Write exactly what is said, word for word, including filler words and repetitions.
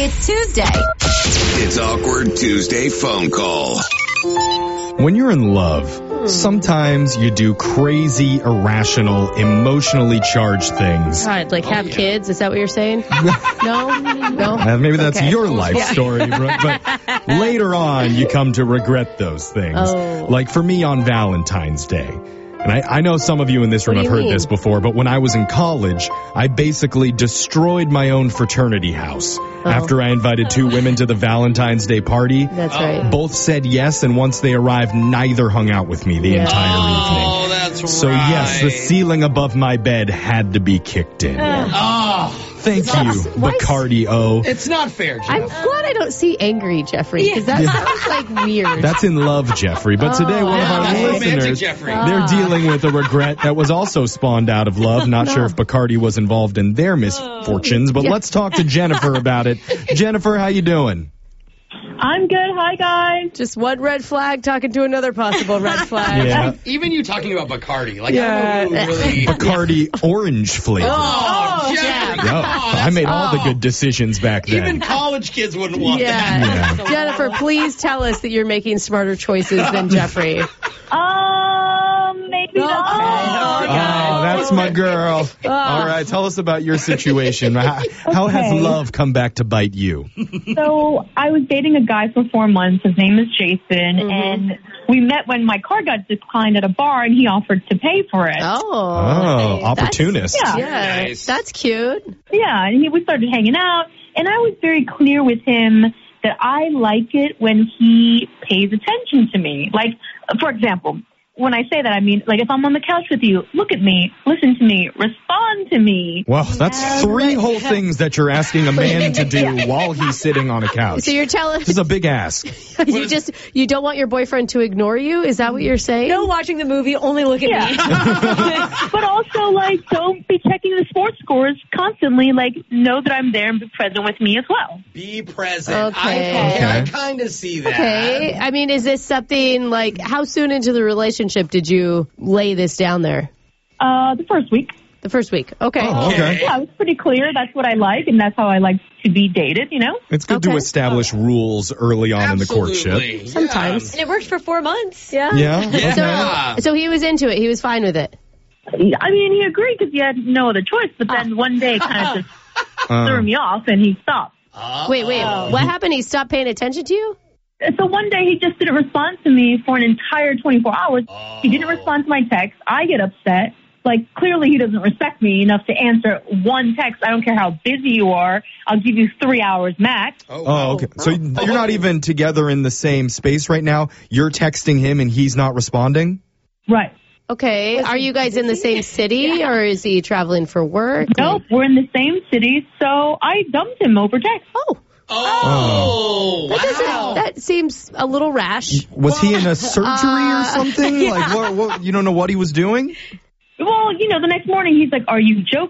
It's Tuesday. It's Awkward Tuesday phone call. When you're in love, sometimes you do crazy, irrational, emotionally charged things. God, like have yeah. kids? Is that what you're saying? No? No? Uh, maybe that's Okay. your life story, but, but later on you come to regret those things. Oh. Like for me on Valentine's Day. And I, I know some of you in this room What do have you heard mean? this before, but when I was in college, I basically destroyed my own fraternity house after I invited two women to the Valentine's Day party. That's right. Both said yes, and once they arrived, neither hung out with me the Yeah. entire evening. Oh, that's right. So yes, the ceiling above my bed had to be kicked in. Oh, Thank you, why is- Bacardi O. it's not fair, Jeff. I'm glad I don't see angry Jeffrey, because that sounds like weird. That's in love, Jeffrey. But today, one of yeah, our that's romantic, listeners, Jeffrey. they're dealing with a regret that was also spawned out of love. Not sure if Bacardi was involved in their misfortunes, but Yeah. let's talk to Jennifer about it. Jennifer, how you doing? I'm good. Hi, guys. Just one red flag talking to another possible red flag. Yeah, Even you talking about Bacardi, like Yeah. I don't know who really. Bacardi orange flavor. Oh, Jeffrey, yeah. come Yeah, on, I that's- made all the oh. good decisions back then. Even college kids wouldn't want Yeah. that. Yeah. Jennifer, please tell us that you're making smarter choices than Jeffrey. Um, maybe not. Oh, that's my girl. All right, tell us about your situation. How, how has Okay. love come back to bite you? So I was dating a guy for four months. His name is Jason, and we met when my car got declined at a bar, and he offered to pay for it. Oh. Oh, That's- opportunist. Yeah. Yeah, Nice. that's cute. Yeah, and he, we started hanging out, and I was very clear with him that I like it when he pays attention to me. Like, for example, when I say that, I mean, like, if I'm on the couch with you, look at me, listen to me, respond to me. Well, that's three whole things that you're asking a man to do while he's sitting on a couch. So you're telling This is a big ask. you just you don't want your boyfriend to ignore you? Is that what you're saying? No watching the movie, only look at Yeah. me. But also, like, don't be checking the sports scores constantly. Like, know that I'm there and be present with me as well. Be present. Okay. I, Okay. I kind of see that. Okay. I mean, is this something like how soon into the relationship did you lay this down there? Uh, the first week. The first week. Okay. Oh, okay. Yeah, it was pretty clear. That's what I like, and that's how I like to be dated, you know? It's good to Okay. establish rules early on in the courtship. Absolutely. Sometimes. And it worked for four months. Yeah. Yeah? Yeah. So, so he was into it. He was fine with it. I mean, he agreed because he had no other choice, but then one day kind of just Uh, threw me off, and he stopped. Wait, wait. What happened? He stopped paying attention to you? So one day he just didn't respond to me for an entire twenty-four hours. He didn't respond to my text. I get upset. Like, clearly he doesn't respect me enough to answer one text. I don't care how busy you are. I'll give you three hours max. Oh, Oh, okay. So you're not even together in the same space right now? You're texting him and he's not responding? Right. Okay. Are you guys in the same city or is he traveling for work? Nope, we're in the same city, so I dumped him over text. Oh. Oh, That, doesn't- wow. that seems a little rash. Was he in a surgery or something? Like, what, what, you don't know what he was doing? Well, you know, the next morning he's like, "Are you joking?"